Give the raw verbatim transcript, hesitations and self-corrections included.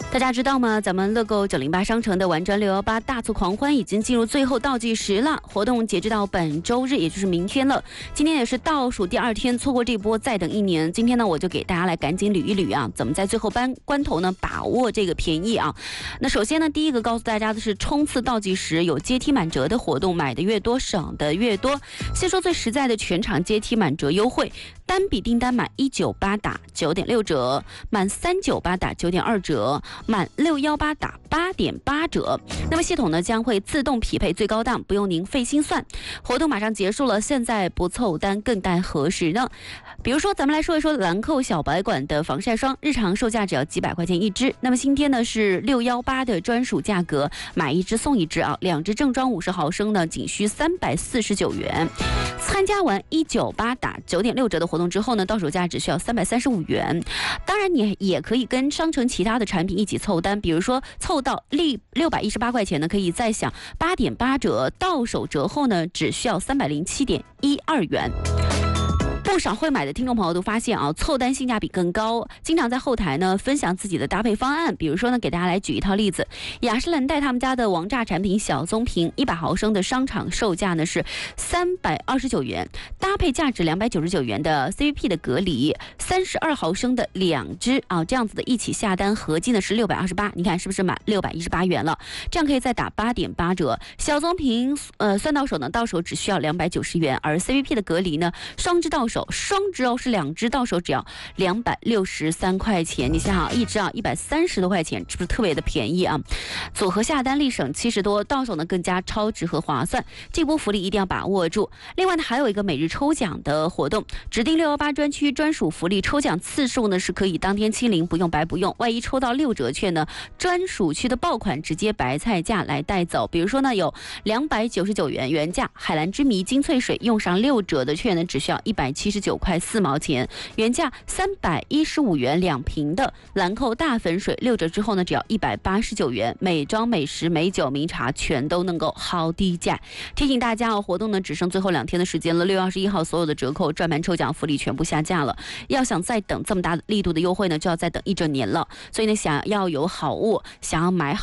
大家知道吗？咱们乐购九零八商城的玩转六一八大促狂欢已经进入最后倒计时了，活动截止到本周日，也就是明天了。今天也是倒数第二天，错过这波再等一年。今天呢，我就给大家来赶紧捋一捋啊，怎么在最后关关头呢把握这个便宜啊？那首先呢，第一个告诉大家的是冲刺倒计时有阶梯满折的活动，买的越多省的越多。先说最实在的全场阶梯满折优惠，单笔订单满一九八打九点六折，满三九八打九点二折。满六一八打八点八折，那么系统呢将会自动匹配最高档，不用您费心算。活动马上结束了，现在不凑单更待何时呢？比如说，咱们来说一说兰蔻小白管的防晒霜，日常售价只要几百块钱一支，那么今天呢是六一八的专属价格，买一支送一支啊，两支正装五十毫升呢，仅需三百四十九元。参加完一九八打九点六折的活动之后呢，到手价只需要三百三十五元。当然，你也可以跟商城其他的产品一起凑单，比如说凑到六六百一十八块钱呢，可以再享八点八折，到手折后呢，只需要三百零七点一二元。不少会买的听众朋友都发现啊，凑单性价比更高，经常在后台呢分享自己的搭配方案。比如说呢，给大家来举一套例子，雅诗兰黛他们家的王炸产品小棕瓶一百毫升的商场售价呢是三百二十九元，搭配价值两百九十九元的 C V P 的隔离三十二毫升的两支啊，这样子的一起下单合计呢是六百二十八，你看是不是满六百一十八元了？这样可以再打八点八折。小棕瓶呃算到手呢，到手只需要两百九十元，而 C V P 的隔离呢双支到手。双支哦是两支到手只要两百六十三块钱，你想想一支啊一百三十多块钱，是不是特别的便宜啊？组合下单立省七十多，到手呢更加超值和划算，这波福利一定要把握住。另外呢还有一个每日抽奖的活动，指定六一八专区专属福利，抽奖次数呢是可以当天清零，不用白不用。万一抽到六折券呢，专属区的爆款直接白菜价来带走。比如说呢有两百九十九元原价海蓝之谜精粹水，用上六折的券呢只需要一百七十九块四毛钱，原价三百一十五元两瓶的兰蔻大粉水，六折之后呢只要一百八十九元，美妆美食美酒名茶全都能够好低价。提醒大家哦，活动呢只剩最后两天的时间了，六月二十一号所有的折扣转盘抽奖福利全部下架了，要想再等这么大力度的优惠呢，就要再等一整年了。所以呢，想要有好物，想要买好